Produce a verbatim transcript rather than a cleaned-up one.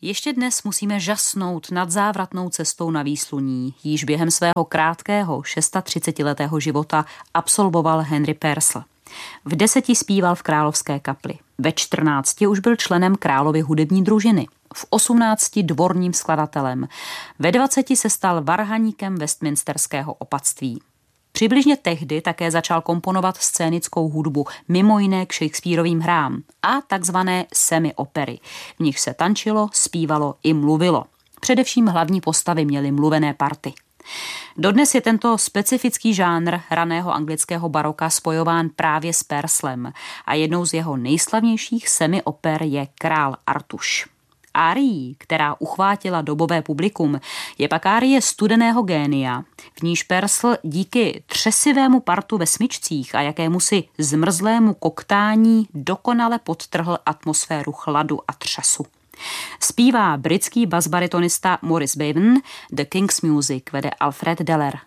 Ještě dnes musíme žasnout nad závratnou cestou na výsluní, jíž během svého krátkého třicetišestiletého života absolvoval Henry Purcell. V deseti zpíval v královské kapli. Ve čtrnácti už byl členem královy hudební družiny. V osmnácti dvorním skladatelem. Ve dvaceti se stal varhaníkem westminsterského opatství. Přibližně tehdy také začal komponovat scénickou hudbu, mimo jiné k Shakespearovým hrám a takzvané semi-opery. V nich se tančilo, zpívalo i mluvilo. Především hlavní postavy měly mluvené party. Dodnes je tento specifický žánr raného anglického baroka spojován právě s Purcellem a jednou z jeho nejslavnějších semi-oper je Král Artuš. Árií, která uchvátila dobové publikum, je pak árie Studeného génia, v níž Purcell díky třesivému partu ve smyčcích a jakémusi zmrzlému koktání dokonale podtrhl atmosféru chladu a třasu. Zpívá britský basbaritonista Maurice Bevan, The King's Music vede Alfred Deller.